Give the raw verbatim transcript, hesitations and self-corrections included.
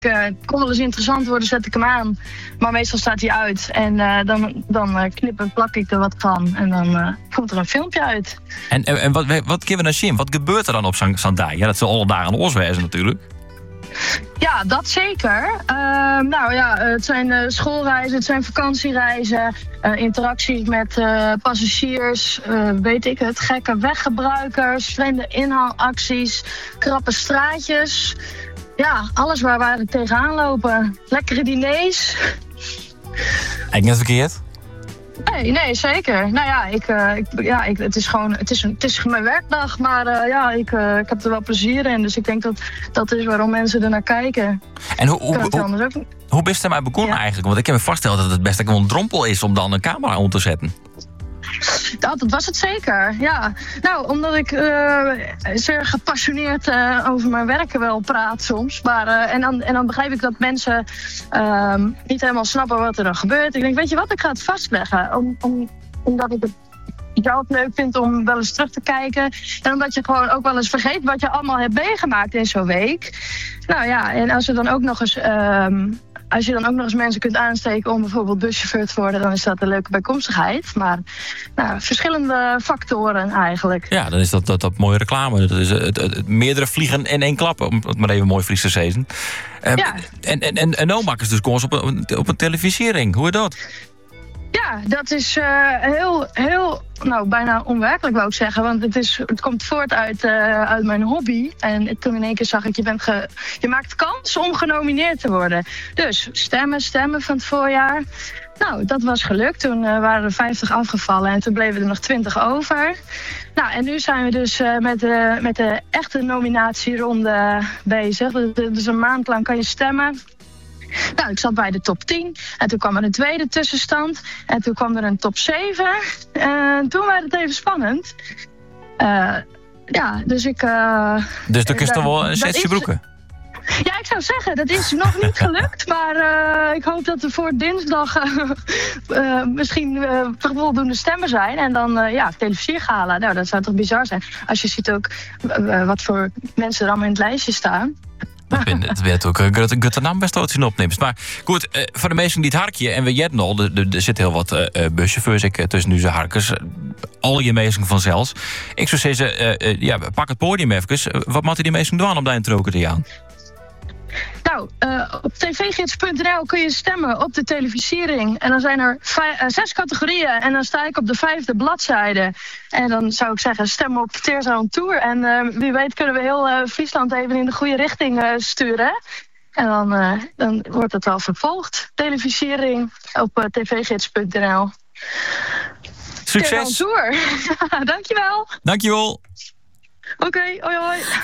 Uh, het kon wel eens interessant worden, zet ik hem aan. Maar meestal staat hij uit. En uh, dan, dan uh, knip en plak ik er wat van. En dan uh, komt er een filmpje uit. En, en, en wat, wat kunnen we dan zien? Wat gebeurt er dan op zo'n zo'n dag? Ja, dat zal alle dagen oors wezen natuurlijk. Ja, dat zeker. Uh, nou ja, het zijn uh, schoolreizen, het zijn vakantiereizen. Uh, interacties met uh, passagiers, uh, weet ik het, gekke weggebruikers, vreemde inhaalacties, krappe straatjes. Ja, alles waar wij tegenaan lopen. Lekkere diners. Ik net verkeerd? Nee, nee, zeker. Nou ja, ik, uh, ik, ja ik, het is gewoon, het is, een, het is mijn werkdag, maar uh, ja, ik, uh, ik heb er wel plezier in. Dus ik denk dat dat is waarom mensen er naar kijken. En hoe, hoe, hoe, ook... hoe bist je mij begonnen ja. eigenlijk? Want ik heb me vastgesteld dat het best wel een drompel is om dan een camera om te zetten. Dat, dat was het zeker, ja. Nou, omdat ik uh, zeer gepassioneerd uh, over mijn werken wel praat soms. Maar, uh, en, dan, en dan begrijp ik dat mensen uh, niet helemaal snappen wat er dan gebeurt. Ik denk, weet je wat, ik ga het vastleggen. Om, om, omdat ik het zelf leuk vind om wel eens terug te kijken. En omdat je gewoon ook wel eens vergeet wat je allemaal hebt meegemaakt in zo'n week. Nou ja, en als er dan ook nog eens... Uh, Als je dan ook nog eens mensen kunt aansteken om bijvoorbeeld buschauffeur te worden, dan is dat een leuke bijkomstigheid. Maar nou, verschillende factoren eigenlijk. Ja, dan is dat, dat, dat mooie reclame. Dat is het, het, het meerdere vliegen in één klap, om het maar even mooi Fries te zeggen. Uh, ja. En, en, en, en nou maken ze dus koers op een, op een televisiering. Hoe is dat? Ja, dat is uh, heel, heel, nou bijna onwerkelijk wou ik zeggen. Want het, is, het komt voort uit, uh, uit mijn hobby. En toen in één keer zag ik, je, bent ge, je maakt kans om genomineerd te worden. Dus stemmen, stemmen van het voorjaar. Nou, dat was gelukt. Toen uh, waren er vijftig afgevallen en toen bleven er nog twintig over. Nou, en nu zijn we dus uh, met, de, met de echte nominatieronde bezig. Dus een maand lang kan je stemmen. Nou, ik zat bij de top tien. En toen kwam er een tweede tussenstand. En toen kwam er een top zeven. En toen werd het even spannend. Uh, ja, dus ik... Uh, dus dan kun je toch wel een zesje broeken? Ja, ik zou zeggen, dat is nog niet gelukt. Maar uh, ik hoop dat er voor dinsdag uh, uh, misschien uh, voldoende stemmen zijn. En dan, uh, ja, televisiergala. Nou, dat zou toch bizar zijn. Als je ziet ook uh, wat voor mensen er allemaal in het lijstje staan. Het werd ook een gutte naam best ooit in opneemt. Maar goed, uh, voor de mensen die het harkje, en we jetten al, er, er zitten heel wat uh, buschauffeurs ik, tussen nu zijn harkers. Uh, al je mensen vanzelfs. Ik zou zeggen, uh, uh, ja, pak het podium even. Uh, wat moeten die mensen doen om daar in troken te gaan? Nou, uh, op tvgids punt n l kun je stemmen op de televisiering. En dan zijn er vijf, uh, zes categorieën. En dan sta ik op de vijfde bladzijde. En dan zou ik zeggen, stem op Teerza on Tour. En uh, wie weet kunnen we heel uh, Friesland even in de goede richting uh, sturen. En dan, uh, dan wordt het wel vervolgd. Televisiering op uh, tvgids punt n l. Succes! Teerza on Tour. Dankjewel. Dankjewel. Oké, okay, hoi hoi.